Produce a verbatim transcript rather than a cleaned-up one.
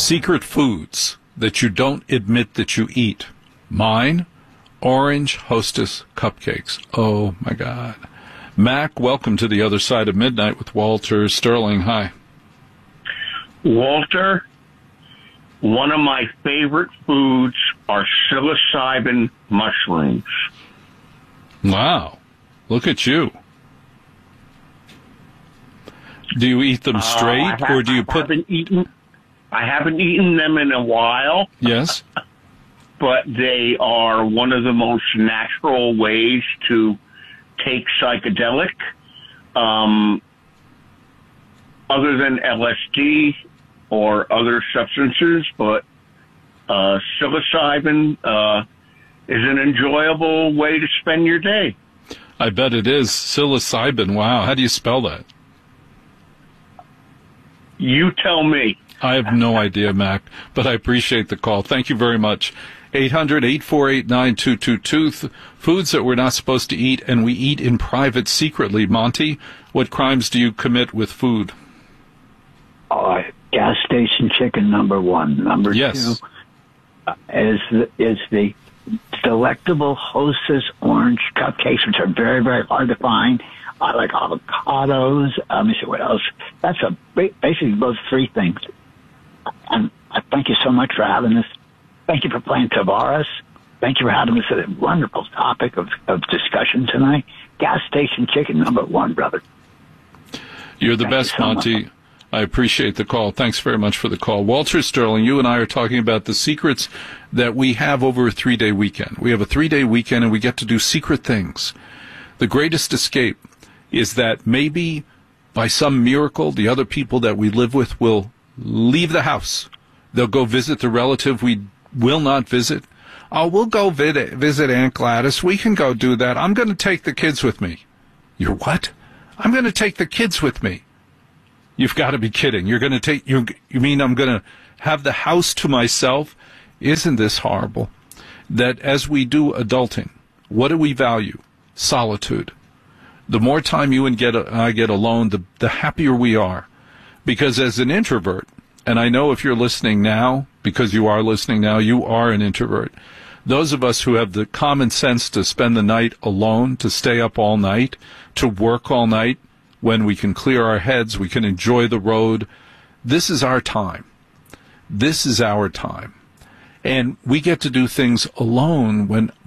secret foods that you don't admit that you eat. Mine, Orange Hostess cupcakes. Oh, my God. Mac, welcome to the other side of midnight with Walter Sterling. Hi. Walter, one of my favorite foods are psilocybin mushrooms. Wow. Look at you. Do you eat them straight, uh, have, or do you I put... Haven't eaten, I haven't eaten them in a while. Yes. But they are one of the most natural ways to take psychedelic. Um, other than L S D or other substances, but uh, psilocybin uh, is an enjoyable way to spend your day. I bet it is. Psilocybin. Wow. How do you spell that? You tell me. I have no idea, Mac, but I appreciate the call. Thank you very much. eight hundred, eight four eight, nine two two two. Foods that we're not supposed to eat, and we eat in private secretly. Monty, what crimes do you commit with food? Uh, gas station chicken, number one. Number yes. two uh, is, the, is the delectable Hostess orange cupcakes, which are very, very hard to find. I like avocados. Uh, let me see what else. That's a basically those three things. And I thank you so much for having this. Thank you for playing Tavares. Thank you for having this a wonderful topic of, of discussion tonight. Gas station chicken, number one, brother. You're the thank best, you so Monty. Much. I appreciate the call. Thanks very much for the call. Walter Sterling, you and I are talking about the secrets that we have over a three-day weekend. We have a three-day weekend, and we get to do secret things. The greatest escape is that maybe by some miracle, the other people that we live with will leave the house. They'll go visit the relative we will not visit. Oh, we'll go vid- visit Aunt Gladys. We can go do that. I'm going to take the kids with me. You're what? I'm going to take the kids with me. You've got to be kidding. You're going to take, you you mean I'm going to have the house to myself? Isn't this horrible? That as we do adulting, what do we value? Solitude. The more time you and get I get alone, the, the happier we are. Because as an introvert, and I know if you're listening now, because you are listening now, you are an introvert. Those of us who have the common sense to spend the night alone, to stay up all night, to work all night, when we can clear our heads, we can enjoy the road. This is our time. This is our time. And we get to do things alone when